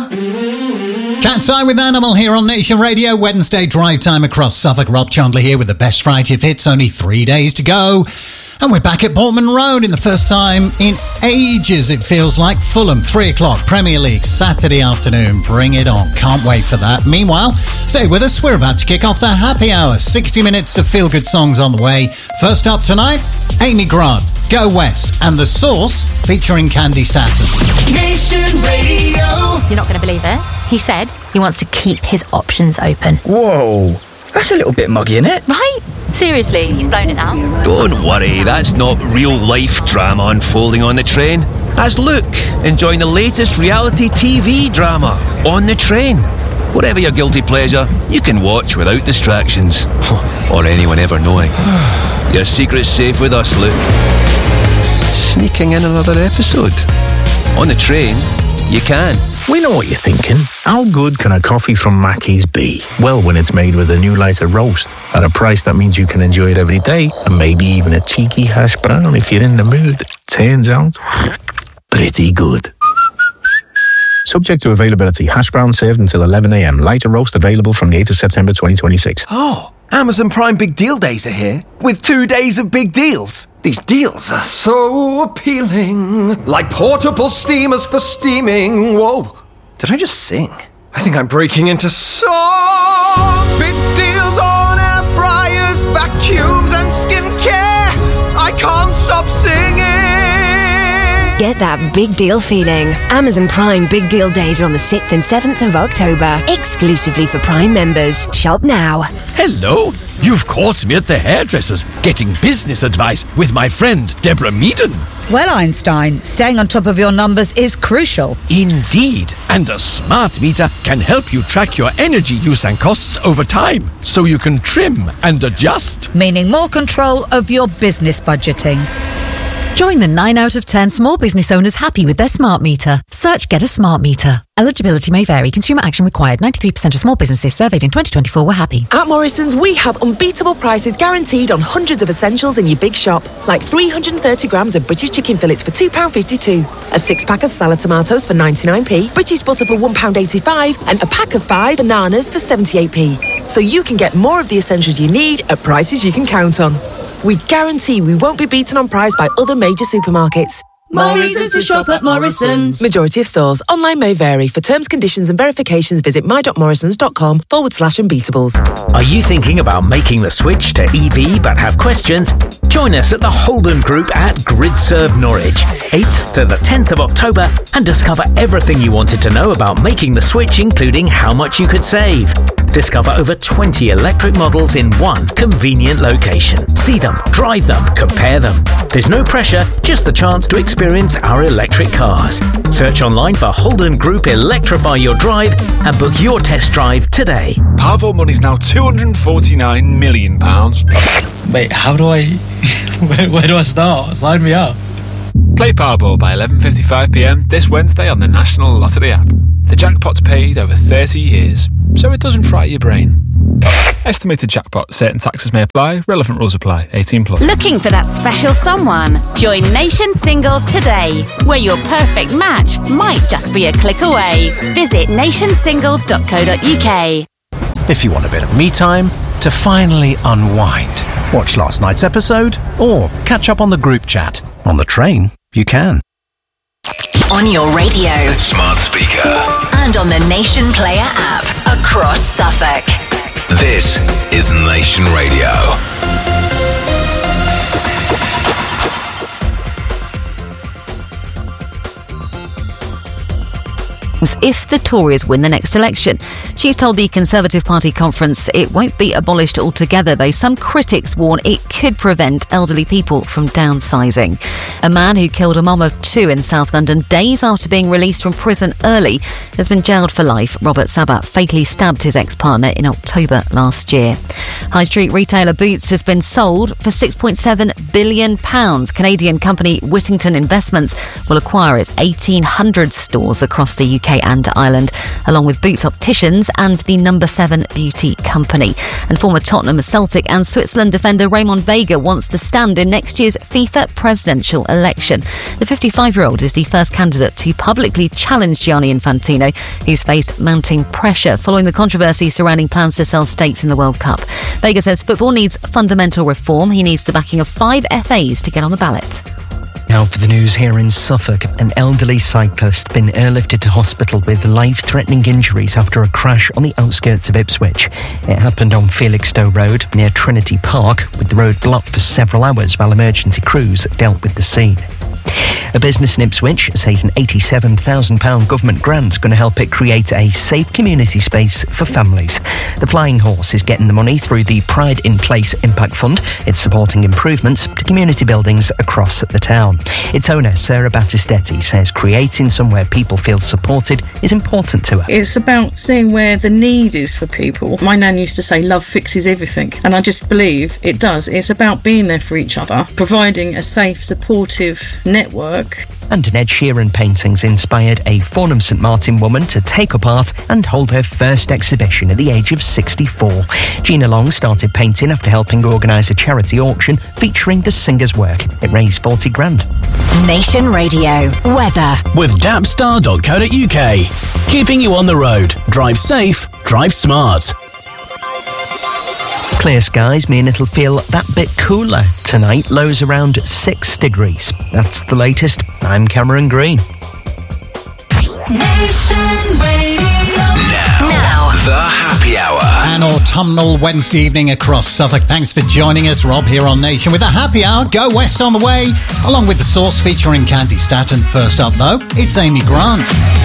Cat Time with Animal here on Nation Radio. Wednesday drive time across Suffolk. Rob Chandler here with the best variety of hits. Only 3 days to go. And we're back at Portman Road in the first time in ages, it feels like. Fulham, 3 o'clock, Premier League, Saturday afternoon. Bring it on. Can't wait for that. Meanwhile, stay with us. We're about to kick off the happy hour. 60 minutes of feel-good songs on the way. First up tonight, Amy Grant, Go West, and The Source featuring Candy Staton. Nation Radio. You're not going to believe it. He said he wants to keep his options open. Whoa, that's a little bit muggy, isn't it? Right? Seriously, he's blown it out. Don't worry, that's not real-life drama unfolding on the train. That's Luke, enjoying the latest reality TV drama, On the Train. Whatever your guilty pleasure, you can watch without distractions. Or anyone ever knowing. Your secret's safe with us, Luke. Sneaking in another episode. On the Train, you can. We know what you're thinking. How good can a coffee from Mackey's be? Well, when it's made with a new lighter roast at a price that means you can enjoy it every day, and maybe even a cheeky hash brown if you're in the mood. Turns out, pretty good. Subject to availability. Hash brown served until 11 a.m. Lighter roast available from the 8th of September 2026. Oh, Amazon Prime Big Deal Days are here, with 2 days of big deals. These deals are so appealing. Like portable steamers for steaming. Whoa, did I just sing? I think I'm breaking into song. Big deals on air fryers, vacuums and skincare. I can't stop singing. Get that big deal feeling. Amazon Prime Big Deal Days are on the 6th and 7th of October. Exclusively for Prime members. Shop now. Hello. You've caught me at the hairdresser's getting business advice with my friend Deborah Meaden. Well, Einstein, staying on top of your numbers is crucial. Indeed. And a smart meter can help you track your energy use and costs over time, so you can trim and adjust. Meaning more control of your business budgeting. Join the 9 out of 10 small business owners happy with their smart meter. Search Get a Smart Meter. Eligibility may vary. Consumer action required. 93% of small businesses surveyed in 2024 were happy. At Morrison's, we have unbeatable prices guaranteed on hundreds of essentials in your big shop. Like 330 grams of British chicken fillets for £2.52. A 6-pack of salad tomatoes for 99p. British butter for £1.85. And a pack of 5 bananas for 78p. So you can get more of the essentials you need at prices you can count on. We guarantee we won't be beaten on price by other major supermarkets. More reasons to shop at Morrison's. Majority of stores. Online may vary. For terms, conditions and verifications, visit my.morrisons.com/unbeatables. Are you thinking about making the switch to EV but have questions? Join us at the Holden Group at GridServe Norwich, 8th to the 10th of October, and discover everything you wanted to know about making the switch, including how much you could save. Discover over 20 electric models in one convenient location. See them, drive them, compare them. There's no pressure, just the chance to experience our electric cars. Search online for Holden Group Electrify Your Drive and book your test drive today. Powerball money's now £249 million. Wait, how do I... where do I start? Sign me up. Play Powerball by 11:55pm this Wednesday on the National Lottery app. The jackpot's paid over 30 years, so it doesn't fry your brain. Estimated jackpot. Certain taxes may apply. Relevant rules apply. 18+. Looking for that special someone? Join Nation Singles today, where your perfect match might just be a click away. Visit nationsingles.co.uk. If you want a bit of me time to finally unwind, watch last night's episode, or catch up on the group chat. On the train, you can. On your radio, smart speaker, and on the Nation Player app across Suffolk. This is Nation Radio. If the Tories win the next election. She's told the Conservative Party conference it won't be abolished altogether, though some critics warn it could prevent elderly people from downsizing. A man who killed a mum of 2 in South London days after being released from prison early has been jailed for life. Robert Sabat fatally stabbed his ex-partner in October last year. High street retailer Boots has been sold for £6.7 billion. Canadian company Whittington Investments will acquire its 1,800 stores across the UK. UK and Ireland, along with Boots Opticians and the Number 7 Beauty Company. And former Tottenham, Celtic and Switzerland defender Raymond Vega wants to stand in next year's FIFA presidential election. The 55-year-old is the first candidate to publicly challenge Gianni Infantino, who's faced mounting pressure following the controversy surrounding plans to sell stakes in the World Cup. Vega says football needs fundamental reform. He needs the backing of 5 FAs to get on the ballot. Now for the news here in Suffolk. An elderly cyclist been airlifted to hospital with life-threatening injuries after a crash on the outskirts of Ipswich. It happened on Felixstowe Road near Trinity Park, with the road blocked for several hours while emergency crews dealt with the scene. A business in Ipswich says an £87,000 government grant's going to help it create a safe community space for families. The Flying Horse is getting the money through the Pride in Place Impact Fund. It's supporting improvements to community buildings across the town. Its owner, Sarah Battistetti, says creating somewhere people feel supported is important to her. It's about seeing where the need is for people. My nan used to say love fixes everything, and I just believe it does. It's about being there for each other, providing a safe, supportive network. And an Ed Sheeran paintings inspired a Farnham St Martin woman to take up art and hold her first exhibition at the age of 64. Gina Long started painting after helping organise a charity auction featuring the singer's work. It raised 40 grand. Nation Radio weather with Dapstar.co.uk. Keeping you on the road. Drive safe, drive smart. Clear skies mean it'll feel that bit cooler tonight. Lows around 6 degrees. That's the latest. I'm Cameron Green. Nation Radio. Now, the happy hour. An autumnal Wednesday evening across Suffolk. Thanks for joining us. Rob here on Nation with the happy hour. Go West on the way, along with The Source featuring Candy Staton. First up, though, it's Amy Grant.